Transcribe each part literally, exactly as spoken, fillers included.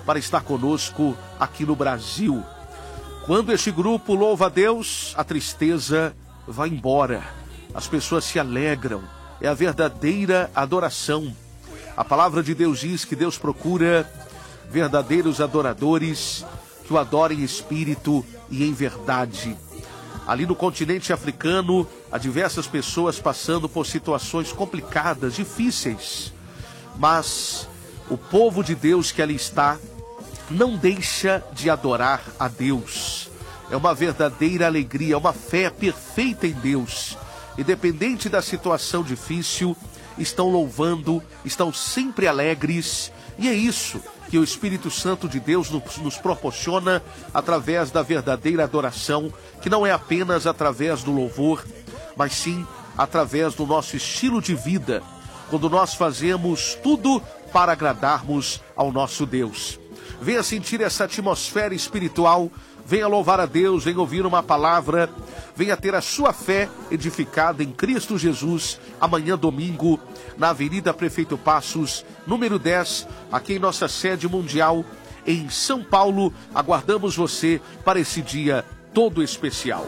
para estar conosco aqui no Brasil. Quando este grupo louva a Deus, a tristeza vai embora. As pessoas se alegram. É a verdadeira adoração. A palavra de Deus diz que Deus procura verdadeiros adoradores que o adorem em espírito e em verdade. Ali no continente africano, há diversas pessoas passando por situações complicadas, difíceis. Mas o povo de Deus que ali está não deixa de adorar a Deus. É uma verdadeira alegria, uma fé perfeita em Deus. Independente da situação difícil, estão louvando, estão sempre alegres. E é isso que o Espírito Santo de Deus nos, nos proporciona através da verdadeira adoração, que não é apenas através do louvor, mas sim através do nosso estilo de vida, quando nós fazemos tudo para agradarmos ao nosso Deus. Venha sentir essa atmosfera espiritual, venha louvar a Deus, venha ouvir uma palavra, venha ter a sua fé edificada em Cristo Jesus, amanhã domingo, na Avenida Prefeito Passos, número dez, aqui em nossa sede mundial, em São Paulo. Aguardamos você para esse dia todo especial.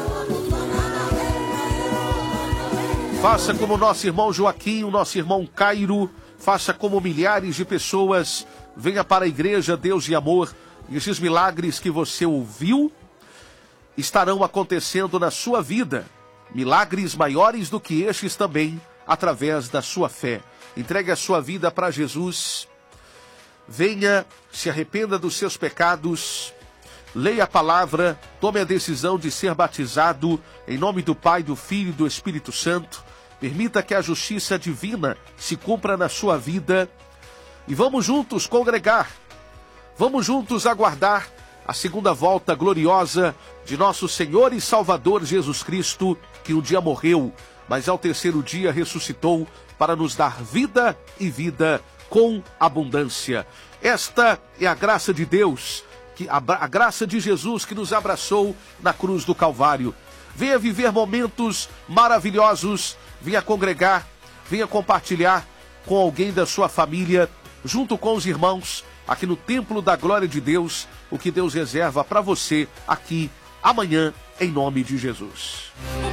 Faça como o nosso irmão Joaquim, o nosso irmão Cairo, faça como milhares de pessoas, venha para a igreja Deus e Amor, e esses milagres que você ouviu estarão acontecendo na sua vida. Milagres maiores do que estes também, através da sua fé. Entregue a sua vida para Jesus. Venha, se arrependa dos seus pecados. Leia a palavra, tome a decisão de ser batizado em nome do Pai, do Filho e do Espírito Santo. Permita que a justiça divina se cumpra na sua vida. E vamos juntos congregar. Vamos juntos aguardar a segunda volta gloriosa de nosso Senhor e Salvador Jesus Cristo, que um dia morreu, mas ao terceiro dia ressuscitou para nos dar vida e vida com abundância. Esta é a graça de Deus, que a, a graça de Jesus que nos abraçou na cruz do Calvário. Venha viver momentos maravilhosos, venha congregar, venha compartilhar com alguém da sua família, junto com os irmãos, aqui no Templo da Glória de Deus, o que Deus reserva para você aqui amanhã, em nome de Jesus.